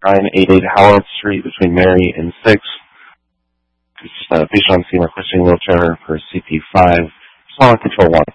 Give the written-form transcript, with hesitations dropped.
988 Howard Street between Mary and 6th. Patient on scene requesting wheelchair for CP5. Solid control 1.